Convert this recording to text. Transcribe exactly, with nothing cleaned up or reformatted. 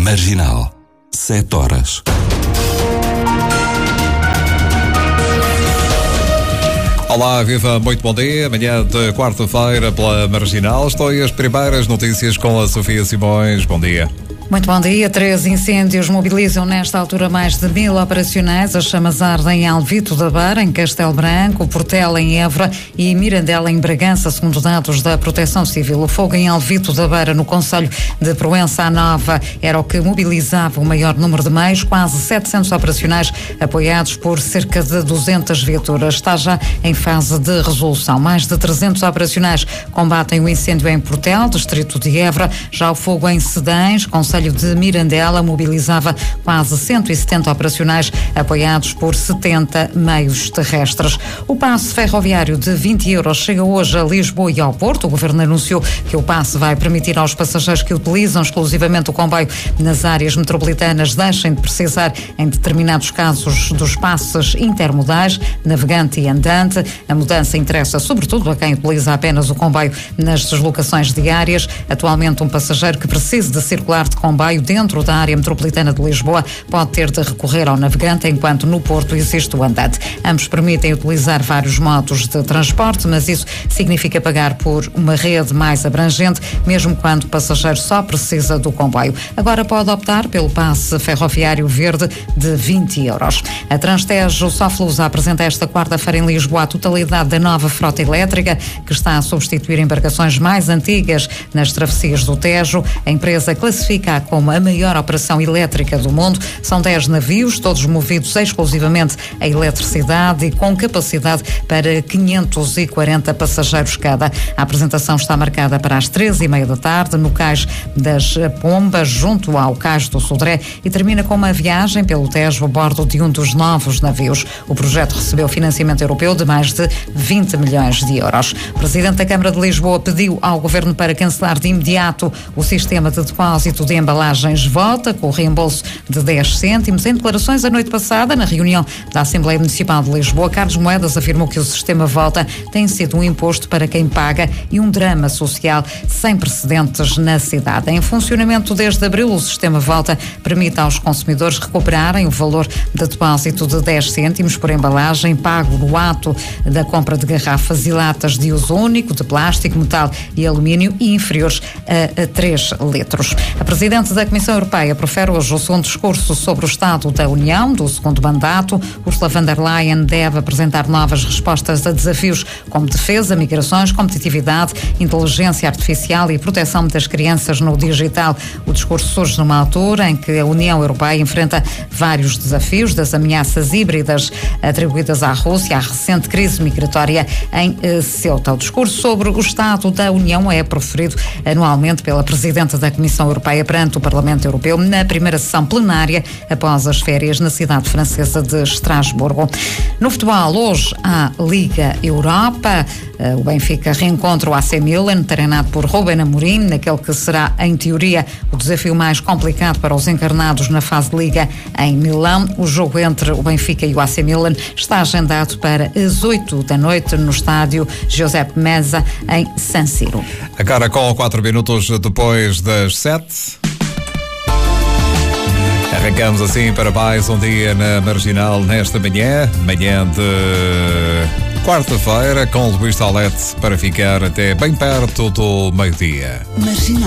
Marginal, sete horas. Olá, viva, muito bom dia. Amanhã de quarta-feira pela Marginal. Estou aí as primeiras notícias com a Sofia Simões. Bom dia. Muito bom dia. Três incêndios mobilizam nesta altura mais de mil operacionais. As chamas ardem em Alvito da Beira, em Castelo Branco, Portela, em Évora e Mirandela, em Bragança, segundo dados da Proteção Civil. O fogo em Alvito da Beira, no concelho de Proença à Nova, era o que mobilizava o maior número de meios, quase setecentos operacionais, apoiados por cerca de duzentas viaturas. Está já em fase de resolução. Mais de trezentos operacionais combatem o incêndio em Portel, distrito de Évora. Já o fogo em Sedães, concelho de Mirandela, mobilizava quase cento e setenta operacionais, apoiados por setenta meios terrestres. O passe ferroviário de vinte euros chega hoje a Lisboa e ao Porto. O Governo anunciou que o passe vai permitir aos passageiros que utilizam exclusivamente o comboio nas áreas metropolitanas deixem de precisar, em determinados casos, dos passes intermodais, navegante e andante. A mudança interessa sobretudo a quem utiliza apenas o comboio nas deslocações diárias. Atualmente, um passageiro que precise de circular de comboio dentro da área metropolitana de Lisboa pode ter de recorrer ao navegante, enquanto no Porto existe o andante. Ambos permitem utilizar vários modos de transporte, mas isso significa pagar por uma rede mais abrangente, mesmo quando o passageiro só precisa do comboio. Agora pode optar pelo passe ferroviário verde de vinte euros. A Transtejo Soflusa apresenta esta quarta-feira em Lisboa a totalidade da nova frota elétrica, que está a substituir embarcações mais antigas nas travessias do Tejo. A empresa classifica como a maior operação elétrica do mundo. São dez navios, todos movidos exclusivamente a eletricidade e com capacidade para quinhentos e quarenta passageiros cada. A apresentação está marcada para as treze e meia da tarde no Cais das Pombas, junto ao Cais do Sodré, e termina com uma viagem pelo Tejo a bordo de um dos novos navios. O projeto recebeu financiamento europeu de mais de vinte milhões de euros. O Presidente da Câmara de Lisboa pediu ao Governo para cancelar de imediato o sistema de depósito de embalagens Vota, com o reembolso de dez cêntimos. Em declarações a noite passada, na reunião da Assembleia Municipal de Lisboa, Carlos Moedas afirmou que o sistema Vota tem sido um imposto para quem paga e um drama social sem precedentes na cidade. Em funcionamento desde abril, o sistema Vota permite aos consumidores recuperarem o valor de depósito de dez cêntimos por embalagem pago no ato da compra de garrafas e latas de uso único, de plástico, metal e alumínio e inferiores a, a três litros. A Presidente da Comissão Europeia profere hoje o segundo discurso sobre o Estado da União do segundo mandato. Ursula von der Leyen deve apresentar novas respostas a desafios como defesa, migrações, competitividade, inteligência artificial e proteção das crianças no digital. O discurso surge numa altura em que a União Europeia enfrenta vários desafios, das ameaças híbridas atribuídas à Rússia, à recente crise migratória em Ceuta. O discurso sobre o Estado da União é proferido anualmente pela Presidente da Comissão Europeia perante o Parlamento Europeu na primeira sessão plenária após as férias na cidade francesa de Estrasburgo. No futebol, hoje há Liga Europa. O Benfica reencontra o A C Milan, treinado por Ruben Amorim, naquele que será, em teoria, o desafio mais complicado para os encarnados na fase de Liga em Milão. O jogo entre o Benfica e o A C Milan está agendado para as oito da noite no estádio Giuseppe Meazza, em San Siro. Agora com quatro minutos depois das sete. Arrancamos assim para mais um dia na Marginal nesta manhã, manhã de quarta-feira, com Luís Salete para ficar até bem perto do meio-dia. Marginal.